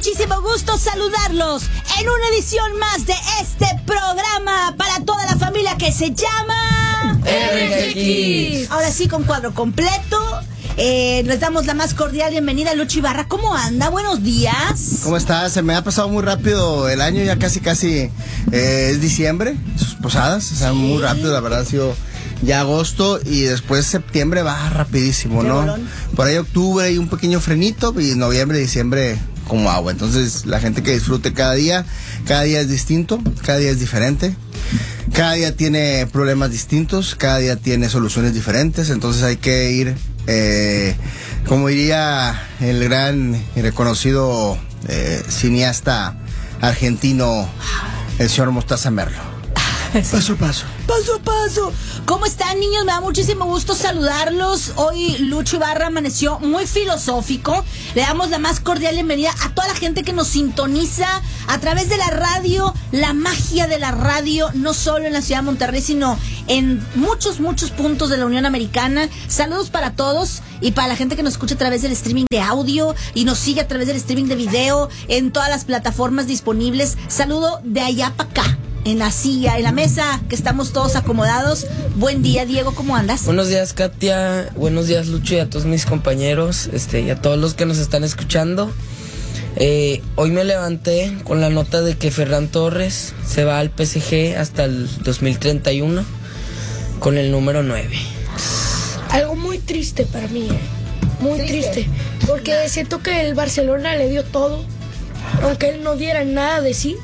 muchísimo gusto saludarlos en una edición más de este programa para toda la familia que se llama RG. Ahora sí, con cuadro completo. Les damos la más cordial bienvenida a Lucho Ibarra. ¿Cómo anda? Buenos días. ¿Cómo estás? Se me ha pasado muy rápido el año, ya casi es diciembre, sus posadas, o sea, muy rápido, la verdad ha sido ya agosto y después septiembre va rapidísimo, ¿no? Bolón. Por ahí octubre hay un pequeño frenito y noviembre, diciembre como agua. Entonces la gente que disfrute cada día es distinto, cada día es diferente. Cada día tiene problemas distintos, cada día tiene soluciones diferentes, entonces hay que ir, como diría el gran y reconocido cineasta argentino, el señor Mostaza Merlo. Paso a paso. Paso a paso. ¿Cómo están, niños? Me da muchísimo gusto saludarlos. Hoy Lucho Ibarra amaneció muy filosófico. Le damos la más cordial bienvenida a toda la gente que nos sintoniza a través de la radio, la magia de la radio, no solo en la ciudad de Monterrey, sino en muchos puntos de la Unión Americana. Saludos para todos y para la gente que nos escucha a través del streaming de audio y nos sigue a través del streaming de video en todas las plataformas disponibles. Saludo de allá para acá. En la silla, en la mesa, que estamos todos acomodados. Buen día, Diego, ¿cómo andas? Buenos días, Katia. Buenos días, Lucho, y a todos mis compañeros, y a todos los que nos están escuchando. Hoy me levanté con la nota de que Ferran Torres se va al PSG hasta el 2031 con el número 9. Algo muy triste para mí, muy triste, porque siento que el Barcelona le dio todo, aunque él no diera nada de sí,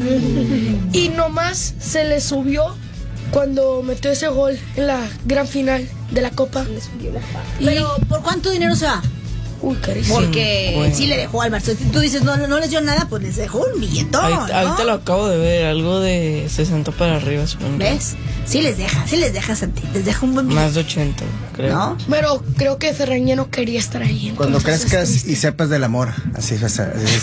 y nomás se le subió cuando metió ese gol en la gran final de la Copa. Pero, ¿por cuánto dinero se va? Uy, carísimo. Porque Bueno. Sí le dejó al Barcelona. Tú dices, no les dio nada, pues les dejó un billetón, ¿no? Ahorita lo acabo de ver, algo de 60 para arriba. ¿Ves? Sí les deja, Santi. Les deja un buen billete. Más de 80, creo. ¿No? Pero creo que Ferran ya no quería estar ahí. Cuando entonces crezcas es triste. y sepas del amor, así es.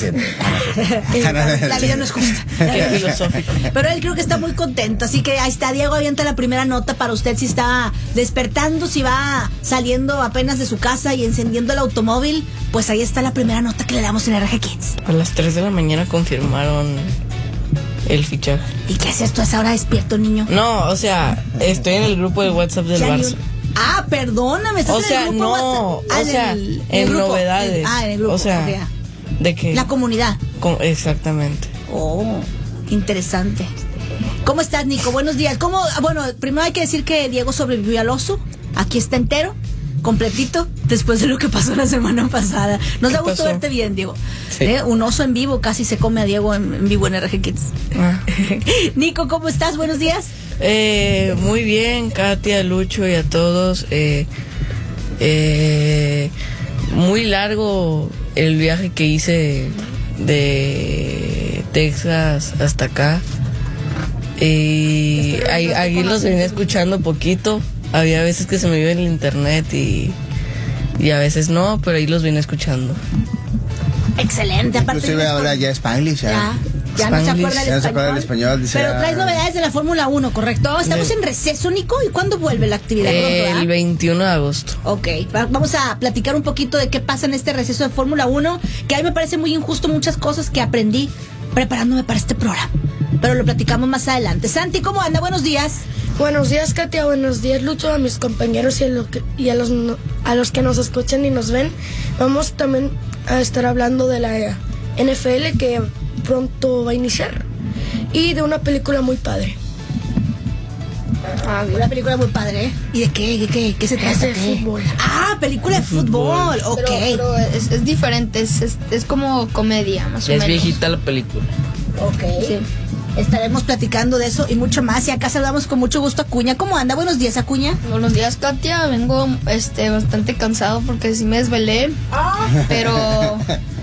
La vida no es justa. Qué filosófico. Pero él creo que está muy contento. Así que ahí está, Diego, avienta la primera nota para usted. Si está despertando, si va saliendo apenas de su casa y encendiendo el automóvil, pues ahí está la primera nota que le damos en RG Kids. A las 3 de la mañana confirmaron el fichaje. ¿Y qué haces tú a esa hora despierto, niño? No, o sea, estoy en el grupo de WhatsApp del Ya ni Barça. Ah, perdóname, estás O en sea, el grupo no, WhatsApp. Ah, o sea, en grupo. novedades. En el grupo. O sea, ok. de que... La comunidad. Exactamente. Oh, interesante. ¿Cómo estás, Nico? Buenos días. Bueno, primero hay que decir que Diego sobrevivió al oso. Aquí está entero, completito, después de lo que pasó la semana pasada. Nos da ¿Qué gusto pasó? verte bien, Diego. Sí. Un oso en vivo, casi se come a Diego en vivo en RG Kids. Ah. Nico, ¿cómo estás? Buenos días. Muy bien, Katia, Lucho y a todos. Muy largo el viaje que hice de Texas hasta acá. Y ahí los venía escuchando poquito. Había veces que se me iba en el internet y a veces no, pero ahí los vine escuchando. Excelente. Aparte Inclusive ahora ya Spanglish, Ya no se acuerda Ya no se acuerda el español, dice, Pero traes novedades de la Fórmula 1, ¿correcto? Estamos en receso, Nico. ¿Y cuándo vuelve la actividad? El 21 de agosto. Ok, vamos a platicar un poquito de qué pasa en este receso de Fórmula 1, que a mí me parece muy injusto muchas cosas que aprendí preparándome para este programa. Pero lo platicamos más adelante. Santi, ¿cómo anda? Buenos días. Buenos días, Katia. Buenos días, Lucho, a mis compañeros y a los que nos escuchan y nos ven. Vamos también a estar hablando de la NFL que pronto va a iniciar y de una película muy padre. Una película muy padre, ¿eh? ¿Y de qué? ¿Qué se trata? Es de ¿Qué? fútbol. Ah, película de fútbol. Ok. Pero es diferente, es como comedia, más o Es menos. viejita la película. Ok. Sí. Estaremos platicando de eso y mucho más. Y acá saludamos con mucho gusto a Acuña. ¿Cómo anda? Buenos días, Acuña. Buenos días, Katia. Vengo bastante cansado porque sí me desvelé, pero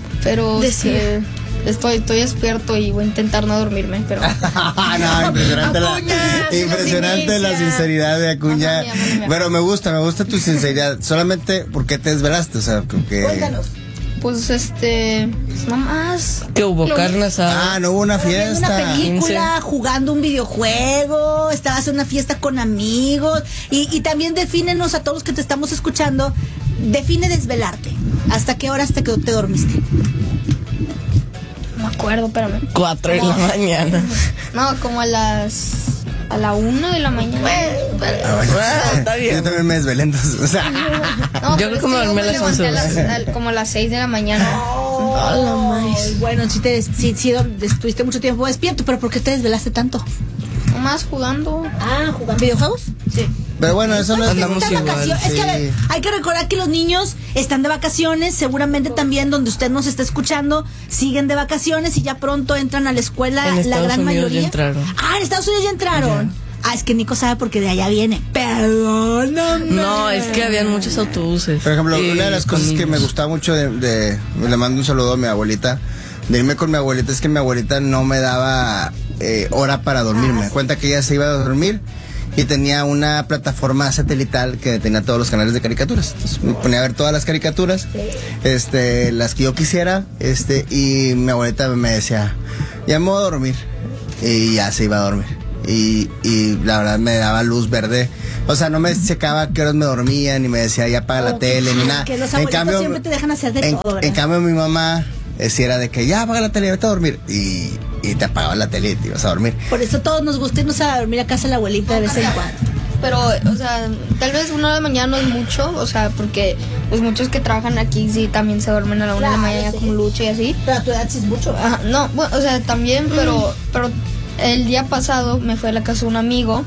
estoy despierto y voy a intentar no dormirme, pero No, impresionante la sinceridad de Acuña. Mándame. Pero me gusta tu sinceridad. Solamente porque te desvelaste, o sea, porque... Cuéntanos. pues nada más. Que hubo carne asada. no hubo una Viendo una fiesta. película, jugando un videojuego, estabas en una fiesta con amigos y también defínenos a todos los que te estamos escuchando, define desvelarte. ¿Hasta qué hora hasta que te dormiste? acuerdo, espérame. 4 de la mañana. No, como a la 1 de la mañana. Está bien. Yo también me desvelé, entonces, o sea. No, Yo creo que me dormí a las 11. como a las 6 de la mañana. Bueno, si estuviste mucho tiempo despierto, pero ¿por qué te desvelaste tanto? Nomás jugando. ¿Jugando videojuegos? Sí. Pero bueno, eso no es... Andamos Están de igual, vacaciones. Es que, a sí. ver, hay que recordar que los niños están de vacaciones, seguramente también donde usted nos está escuchando, siguen de vacaciones y ya pronto entran a la escuela En la Estados gran Unidos mayoría. ya entraron. En Estados Unidos ya entraron. Es que Nico sabe porque de allá viene. Perdóname. No, es que habían muchos autobuses. Por ejemplo, una de las con cosas que me niños. gustaba mucho le mando un saludo a mi abuelita, de irme con mi abuelita, es que mi abuelita no me daba hora para dormirme. Me cuenta que ella se iba a dormir y tenía una plataforma satelital que tenía todos los canales de caricaturas. Entonces me ponía a ver todas las caricaturas, las que yo quisiera, y mi abuelita me decía, ya me voy a dormir, y ya se iba a dormir. Y la verdad me daba luz verde. O sea, no me checaba a qué horas me dormía, ni me decía ya apaga la tele, ni nada. Que los abuelitos siempre te dejan hacer de todo, ¿verdad? En cambio, mi mamá si era de que ya apaga la tele, vete a dormir. Y te apagaba la tele y te ibas a dormir. Por eso todos nos gusta irnos a dormir a casa de la abuelita de vez en cuando. Pero, o sea, tal vez 1 de la mañana no es mucho, o sea, porque pues muchos que trabajan aquí sí también se duermen a la 1 de la mañana sí. como Lucho y así. Pero a tu edad sí es mucho. Ajá, no, bueno, o sea, también, pero el día pasado me fui a la casa de un amigo,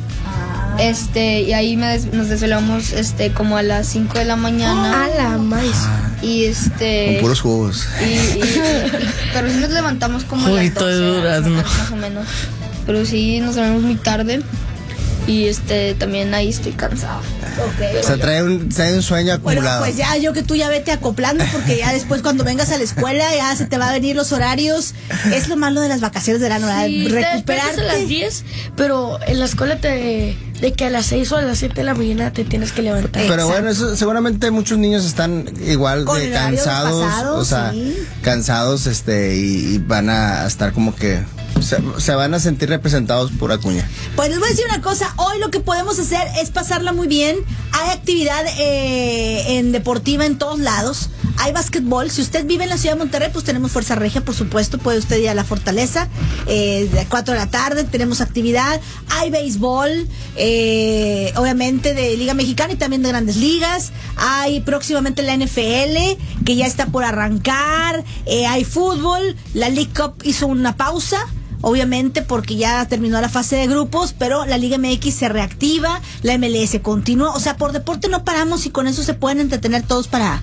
y ahí nos desvelamos, como a las 5 de la mañana. A la maíz. Y Con puros jugos. pero sí nos levantamos como a las Juguito 12 de durazno. más o menos. Pero sí nos dormimos muy tarde. Y también ahí estoy cansado. O sea, trae un sueño Bueno, acumulado. pues ya yo que tú ya vete acoplando porque ya después cuando vengas a la escuela ya se te va a venir los horarios. Es lo malo de las vacaciones de verano, ¿verdad? Sí, te despiertas Recuperarte. a las 10, pero en la escuela de que a las 6 o a las 7 de la mañana te tienes que levantar. Pero bueno, eso, seguramente muchos niños están igual Con de horarios cansados, pasados, o sea, sí. cansados, y van a estar como que se van a sentir representados por Acuña. Pues les voy a decir una cosa, hoy lo que podemos hacer es pasarla muy bien. Hay actividad en deportiva en todos lados. Hay básquetbol. Si usted vive en la ciudad de Monterrey, pues tenemos Fuerza Regia, por supuesto. Puede usted ir a la Fortaleza. De 4 de la tarde tenemos actividad. Hay béisbol, obviamente de Liga Mexicana y también de Grandes Ligas. Hay próximamente la NFL, que ya está por arrancar. Hay fútbol. La League Cup hizo una pausa, obviamente porque ya terminó la fase de grupos, pero la Liga MX se reactiva, la MLS continúa, o sea, por deporte no paramos y con eso se pueden entretener todos para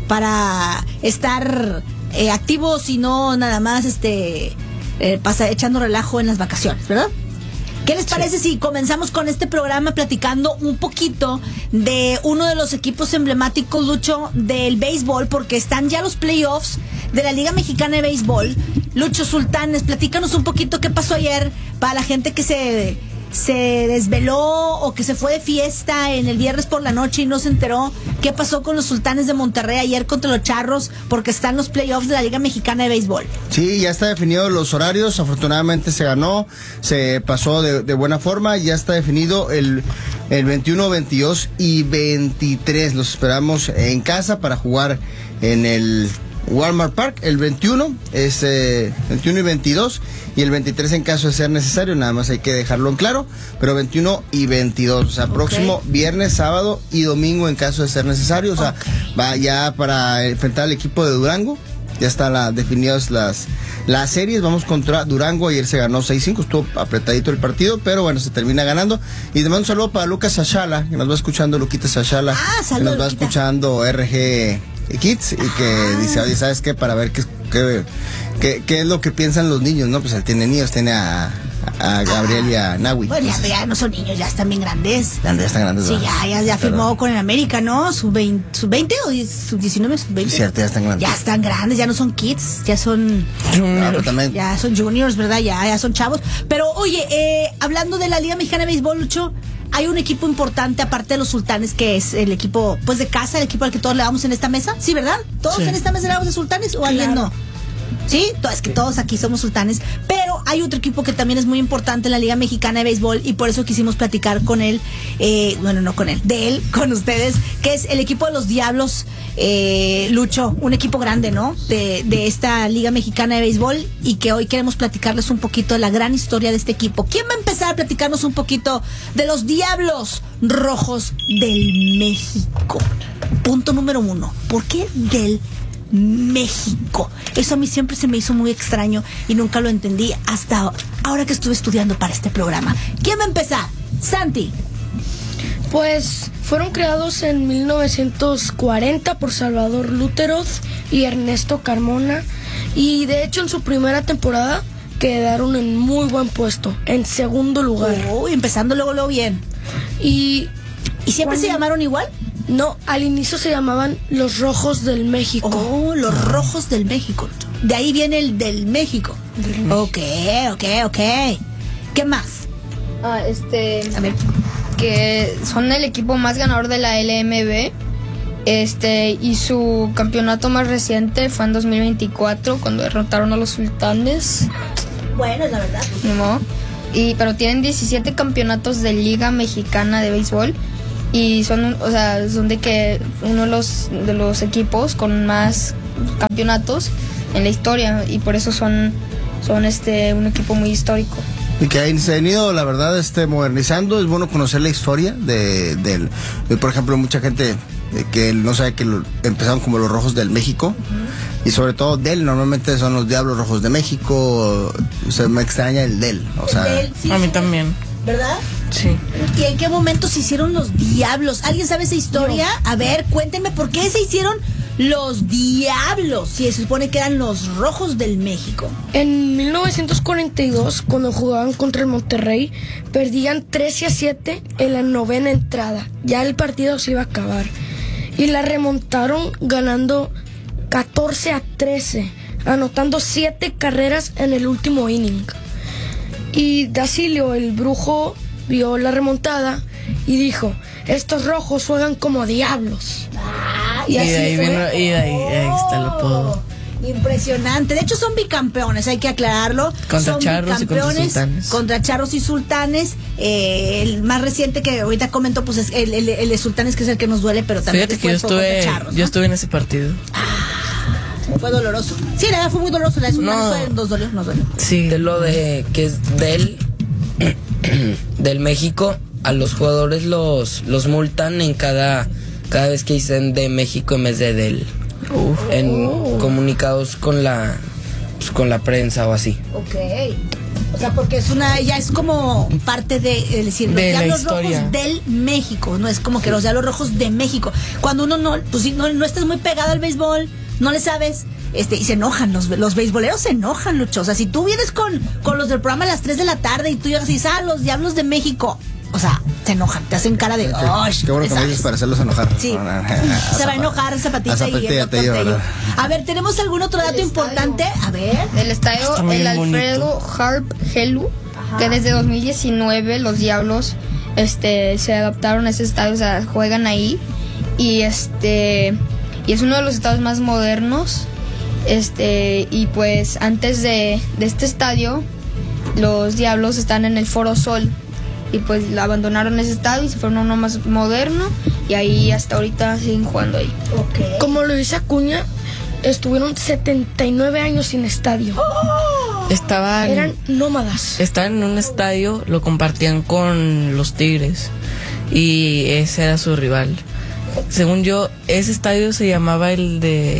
estar activos y no nada más echando relajo en las vacaciones, ¿verdad? ¿Qué les parece si comenzamos con este programa platicando un poquito de uno de los equipos emblemáticos, Lucho, del béisbol, porque están ya los playoffs de la Liga Mexicana de Béisbol? Lucho Sultanes, platícanos un poquito qué pasó ayer para la gente que se desveló o que se fue de fiesta en el viernes por la noche y no se enteró qué pasó con los Sultanes de Monterrey ayer contra los Charros, porque están los playoffs de la Liga Mexicana de Béisbol. Sí, ya está definido los horarios, afortunadamente se ganó, se pasó de buena forma, ya está definido el 21, 22 y 23. Los esperamos en casa para jugar en el Walmart Park. El 21 es 21 y 22 y el 23 en caso de ser necesario, nada más hay que dejarlo en claro, pero 21 y 22, o sea, próximo viernes, sábado y domingo en caso de ser necesario, o sea, va ya para enfrentar al equipo de Durango. Ya están definidas las series. Vamos contra Durango. Ayer se ganó 6-5. Estuvo apretadito el partido, pero bueno, se termina ganando. Y te mando un saludo para Lucas Sachala, que nos va escuchando, Luquita Sachala. Saludos, que nos va Luquita. escuchando RG Kids y que dice, oye, ¿sabes qué? Para ver qué es lo que piensan los niños, ¿no? Pues él tiene niños, tiene a Gabriel y a Nahui. Bueno, ya no son niños, ya están bien grandes. Ya están grandes. Sí, ¿verdad? ya firmó con el América, ¿no? ¿Sub-20 o sub-19? ¿Sub-20? Es cierto, ya están grandes. Ya están grandes, ya no son kids, ya son... Ah, pero también, Ya son juniors, ¿verdad? Ya son chavos. Pero, oye, hablando de la Liga Mexicana de Béisbol, Lucho, hay un equipo importante, aparte de los Sultanes, que es el equipo, pues, de casa, el equipo al que todos le damos en esta mesa. ¿Sí, verdad? ¿Todos Sí. en esta mesa le damos a Sultanes o alguien no? ¿Sí? Es que todos aquí somos sultanes. Pero hay otro equipo que también es muy importante en la Liga Mexicana de Béisbol y por eso quisimos platicar con él, con ustedes, que es el equipo de los Diablos, Lucho, un equipo grande, ¿no? De esta Liga Mexicana de Béisbol y que hoy queremos platicarles un poquito de la gran historia de este equipo. ¿Quién va a empezar a platicarnos un poquito de los Diablos Rojos del México? Punto número 1. ¿Por qué del México? Eso a mí siempre se me hizo muy extraño y nunca lo entendí hasta ahora que estuve estudiando para este programa. ¿Quién va a empezar? Santi. Pues fueron creados en 1940 por Salvador Luteroz y Ernesto Carmona y de hecho en su primera temporada quedaron en muy buen puesto, en segundo lugar. Empezando luego bien. ¿Y siempre se llamaron igual? No, al inicio se llamaban los Rojos del México. Oh, los Rojos del México. De ahí viene el del México. Ok. ¿Qué más? A ver, que son el equipo más ganador de la LMB. Y su campeonato más reciente fue en 2024 cuando derrotaron a los Sultanes. Bueno, es la verdad. ¿No? Pero tienen 17 campeonatos de Liga Mexicana de Béisbol. Y son de que uno de los equipos con más campeonatos en la historia y por eso son un equipo muy histórico. Y que se han ido, la verdad, modernizando. Es bueno conocer la historia de por ejemplo, mucha gente que no sabe que empezaron como los Rojos del México. Y sobre todo normalmente son los Diablos Rojos de México. Me extraña el del. A mí también. ¿Verdad? Sí. ¿Y en qué momento se hicieron los Diablos? ¿Alguien sabe esa historia? No. A ver, cuéntenme por qué se hicieron los Diablos, si se supone que eran los Rojos del México. En 1942, cuando jugaban contra el Monterrey, perdían 13-7 en la novena entrada. Ya el partido se iba a acabar. Y la remontaron ganando 14-13, anotando 7 carreras en el último inning. Y Dacilio, el brujo, vio la remontada y dijo: estos rojos juegan como diablos. Y ahí está el apodo. Impresionante. De hecho son bicampeones, hay que aclararlo. Contra son Charros y contra Sultanes. Contra Charros y Sultanes. El más reciente que ahorita comento pues es el de Sultanes, que es el que nos duele, pero también fíjate que yo estuve en ese partido. Fue doloroso. Sí, la verdad fue muy doloroso. La de Sultanes nos dolió. Sí, de lo de que es del México, a los jugadores los multan en cada vez que dicen de México en vez de del. En comunicados con la prensa o así. Ok. O sea, porque ya es como parte de decir, los Diablos Rojos del México, no es como que los Diablos Rojos de México. Cuando uno no estás muy pegado al béisbol, no le sabes, y se enojan, los beisboleros se enojan, Lucho. O sea, si tú vienes con los del programa a las 3 de la tarde y tú llegas y dices, los Diablos de México, o sea, se enojan, te hacen cara de qué bueno que me dices para hacerlos enojar. Sí. Se va a enojar Zapatita y el doctor. A ver, ¿tenemos algún otro dato importante? A ver. El estadio el Alfredo Harp Helú, que desde 2019 los Diablos se adaptaron a ese estadio, o sea, juegan ahí y es uno de los estadios más modernos. Y pues antes de este estadio los Diablos están en el Foro Sol. Y pues abandonaron ese estadio y se fueron a uno más moderno. Y ahí hasta ahorita siguen jugando ahí. Okay. Como lo dice Acuña, estuvieron 79 años sin estadio. Eran nómadas. Estaban en un estadio, lo compartían con los Tigres. Y ese era su rival. Según yo, ese estadio se llamaba el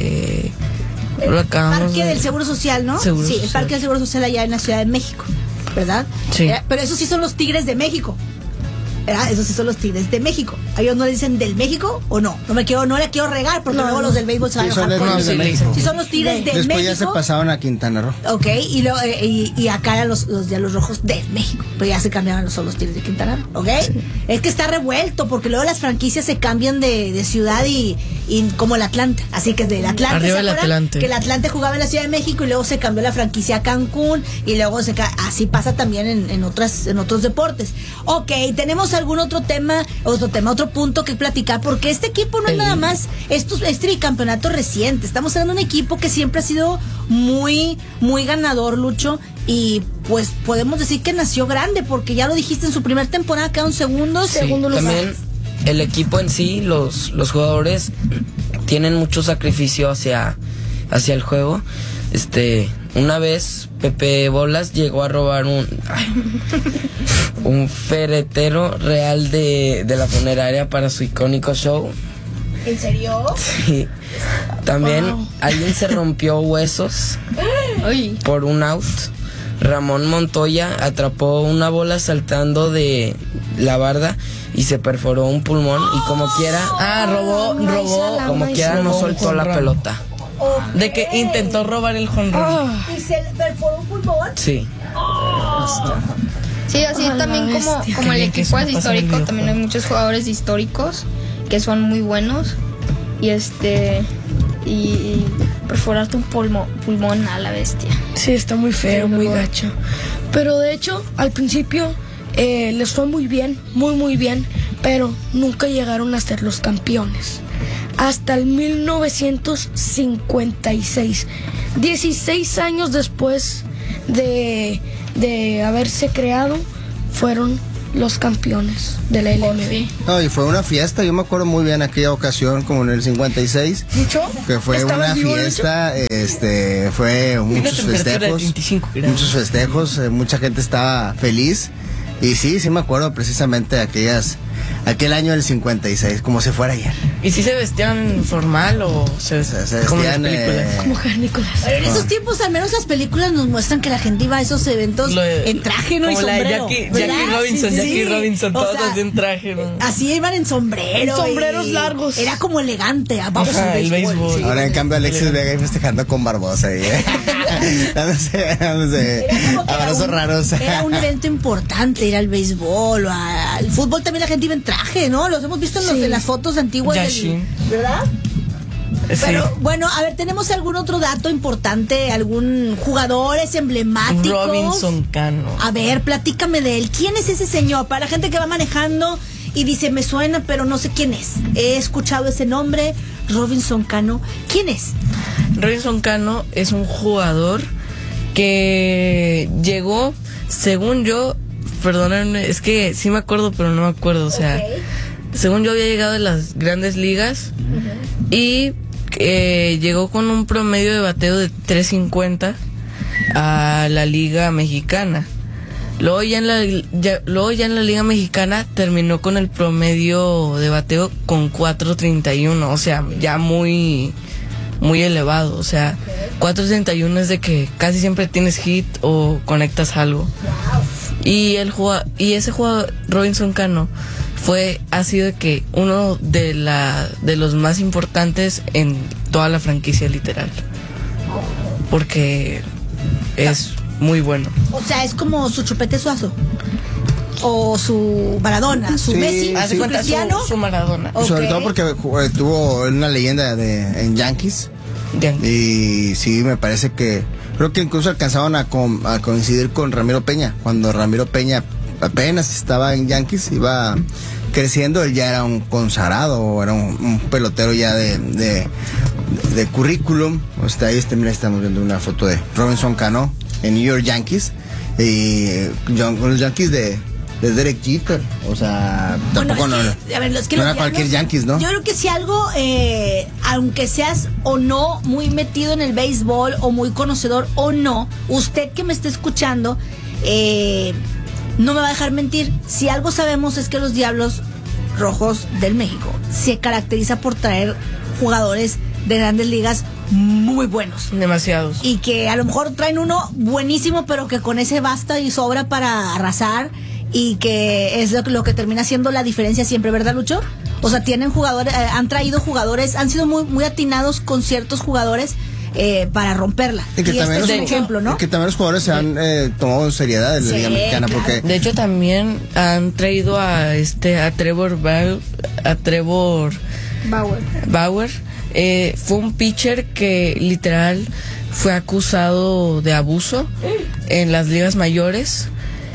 Parque del Seguro Social, ¿no? Seguro sí, Social. El Parque del Seguro Social allá en la Ciudad de México, ¿verdad? Sí. Pero esos sí son los Tigres de México, ¿verdad? Esos sí son los Tigres de México. ¿A ellos no le dicen del México o no? No la quiero regar porque luego los del béisbol se van a enojar con de México. Sí, son los Tigres de Después México. ya se pasaron a Quintana Roo. Ok, y acá eran los Diablos Rojos de México. Pero ya se cambiaban los Tigres de Quintana Roo, ¿ok? Sí. Es que está revuelto porque luego las franquicias se cambian de ciudad y y como el Atlante. Así que del Atlante, Arriba ¿se el acuerdan? Atlante. Que el Atlante jugaba en la Ciudad de México y luego se cambió la franquicia a Cancún y luego así pasa también en otros deportes. Ok, ¿tenemos algún otro punto que platicar? Porque este equipo no es nada más este bicampeonato reciente. Estamos hablando de un equipo que siempre ha sido muy, muy ganador, Lucho, y pues podemos decir que nació grande, porque ya lo dijiste, en su primera temporada quedaron segundo lugar. También el equipo en sí, los jugadores tienen mucho sacrificio hacia el juego. Una vez Pepe Bolas llegó a robar un ferretero real de la funeraria para su icónico show. ¿En serio? Sí. También alguien se rompió huesos por un out. Ramón Montoya atrapó una bola saltando de la barda y se perforó un pulmón y como quiera robó, como quiera no soltó la pelota. De que intentó robar el jonrón. ¿Y se perforó un pulmón? Sí. Sí, así también como el equipo es histórico, también hay muchos jugadores históricos que son muy buenos y perforarte un pulmón a la bestia. Sí, está muy feo, muy gacho. Pero de hecho, al principio les fue muy bien, muy bien, pero nunca llegaron a ser los campeones. Hasta el 1956, 16 años después de haberse creado, fueron los campeones de la LMB. No, y fue una fiesta, yo me acuerdo muy bien aquella ocasión, como en el 56. ¿Mucho? Que fue una fiesta, fue muchos festejos, mucha gente estaba feliz. Y sí me acuerdo precisamente de aquel año del 56, como si fuera ayer. ¿Y si se vestían formal o se vestían como las películas? Como canícolas. En esos tiempos, al menos las películas nos muestran que la gente iba a esos eventos en traje, ¿no? Como y la de sombrero. Jackie Robinson, todas en traje, ¿no? Así iban en sombrero. En sombreros largos. Era como elegante. Vamos al el béisbol. Sí. Ahora en cambio Alexis Vega ahí festejando con Barbosa. Dándose abrazos raros. Era un evento importante ir al béisbol o al fútbol. También la gente iba en traje, ¿no? Los hemos visto en las fotos antiguas. ¿Verdad? Sí. Pero bueno, a ver, ¿tenemos algún otro dato importante? ¿Algún jugadores emblemáticos? Robinson Cano. A ver, platícame de él. ¿Quién es ese señor? Para la gente que va manejando y dice, me suena, pero no sé quién es. He escuchado ese nombre, Robinson Cano. ¿Quién es? Robinson Cano es un jugador que llegó, según yo, perdónenme, es que sí me acuerdo, pero no me acuerdo, o sea, según yo había llegado de las grandes ligas y llegó con un promedio de bateo de 350 a la Liga Mexicana. Luego ya en la Liga Mexicana terminó con el promedio de bateo con 431, o sea, ya muy elevado, o sea, 431 es de que casi siempre tienes hit o conectas algo. Y ese jugador Robinson Cano ha sido de que uno de los más importantes en toda la franquicia, literal, porque es muy bueno. O sea, es como su Chupete Suazo o su Maradona, su Messi, Haz de su cuenta Cristiano. su Maradona. Ok. Sobre todo porque tuvo una leyenda en Yankees. Y sí, me parece que creo que incluso alcanzaron a coincidir con Ramiro Peña. Cuando Ramiro Peña apenas estaba en Yankees, iba creciendo, él ya era un consagrado, era un pelotero ya de currículum. Ahí también estamos viendo una foto de Robinson Cano en New York Yankees, y los Yankees de Derek Jeter, o sea, tampoco no era cualquier Yankees, ¿no? Yo creo que si algo, aunque seas o no muy metido en el béisbol o muy conocedor o no, usted que me esté escuchando, no me va a dejar mentir. Si algo sabemos es que los Diablos Rojos del México se caracteriza por traer jugadores de grandes ligas muy buenos. Demasiados. Y que a lo mejor traen uno buenísimo, pero que con ese basta y sobra para arrasar, y que es lo que termina siendo la diferencia siempre, ¿verdad, Lucho? O sea, tienen jugadores, han traído jugadores, han sido muy, muy atinados con ciertos jugadores para romperla. Y que también es un ejemplo, ¿no? Que también los jugadores se han tomado en seriedad en la Liga Mexicana, claro. porque De hecho también han traído a Trevor Bauer. Fue un pitcher que literal fue acusado de abuso en las ligas mayores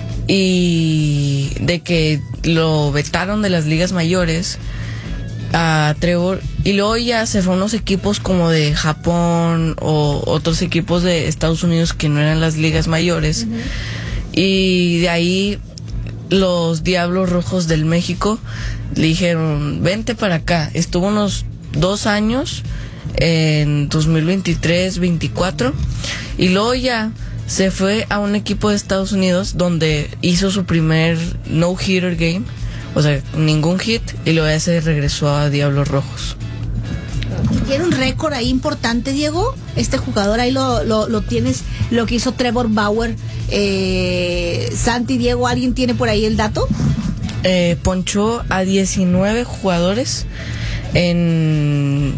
y de que lo vetaron de las ligas mayores a Trevor, y luego ya se fue a unos equipos como de Japón o otros equipos de Estados Unidos que no eran las ligas mayores. Y de ahí los Diablos Rojos del México le dijeron, vente para acá. Estuvo unos 2 años en 2023-24 y luego ya se fue a un equipo de Estados Unidos donde hizo su primer no-hitter game, o sea, ningún hit, y luego ya se regresó a Diablos Rojos. Tiene un récord ahí importante, Diego. Este jugador ahí lo tienes, lo que hizo Trevor Bauer. Santi, Diego, ¿alguien tiene por ahí el dato? Ponchó a 19 jugadores en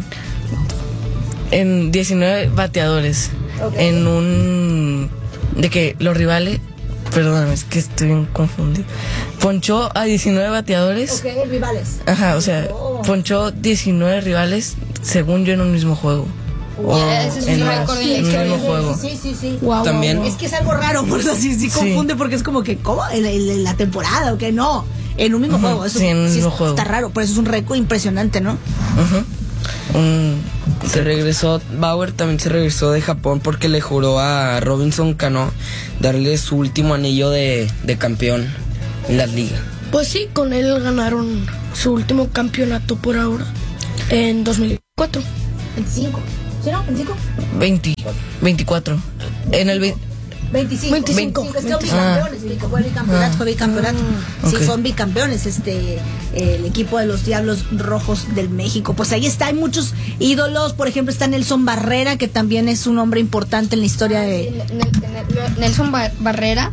19 bateadores. Okay. En un... de que los rivales... Perdóname, es que estoy bien confundido. Ponchó a 19 bateadores. Ok, rivales. Ajá, o sea, ponchó 19 rivales, según yo, en un mismo juego. Ese es un récord en un mismo juego. Sí. Wow, también. Es que es algo raro, por eso sí confunde, porque es como que, ¿cómo? ¿En la temporada o qué? No, en un mismo juego. Eso sí, en un mismo juego. Está raro, por eso es un récord impresionante, ¿no? Se regresó, Bauer también se regresó de Japón porque le juró a Robinson Cano darle su último anillo de campeón en la liga. Pues sí, con él ganaron su último campeonato por ahora, en 2004. 25. ¿Sí, no? ¿25? 24. En el 25. Es que son bicampeones. Fue bicampeonato. Sí, Okay. son bicampeones el equipo de los Diablos Rojos del México. Pues ahí está, hay muchos ídolos. Por ejemplo, está Nelson Barrera, que también es un hombre importante en la historia de... Nelson Barrera,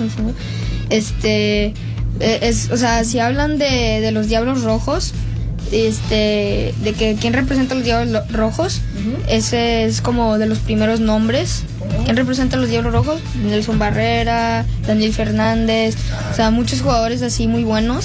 o sea, si hablan de los Diablos Rojos, de que quién representa a los Diablos Rojos, ese es como de los primeros nombres. ¿Quién representa a los Diablos Rojos? Nelson Barrera, Daniel Fernández, o sea, muchos jugadores así muy buenos.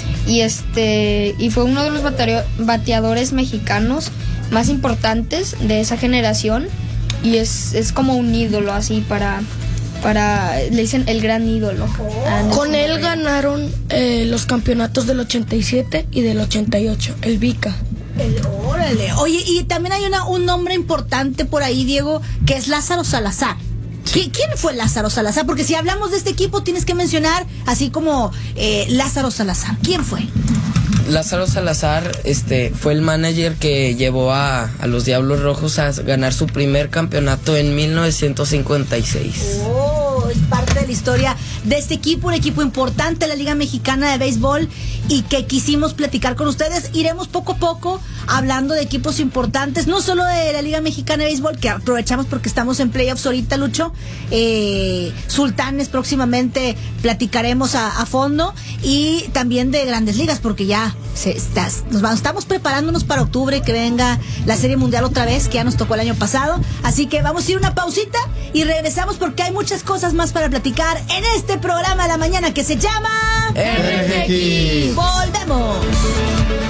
Y fue uno de los bateadores mexicanos más importantes de esa generación, y es como un ídolo así para le dicen el gran ídolo. Con él ganaron los campeonatos del 87 y del 88, el Vica. Órale. Oye, y también hay un nombre importante por ahí, Diego, que es Lázaro Salazar. ¿Quién fue Lázaro Salazar? Porque si hablamos de este equipo tienes que mencionar así como Lázaro Salazar. ¿Quién fue? Lázaro Salazar fue el manager que llevó a los Diablos Rojos a ganar su primer campeonato en 1956. Es parte de la historia de este equipo, un equipo importante de la Liga Mexicana de Béisbol, y que quisimos platicar con ustedes. Iremos poco a poco hablando de equipos importantes, no solo de la Liga Mexicana de Béisbol, que aprovechamos porque estamos en playoffs ahorita, Lucho. Sultanes próximamente platicaremos a fondo, y también de Grandes Ligas, porque ya estamos preparándonos para octubre, que venga la Serie Mundial otra vez, que ya nos tocó el año pasado. Así que vamos a ir a una pausita y regresamos, porque hay muchas cosas más para platicar en este programa de la mañana que se llama RGX. Volvemos.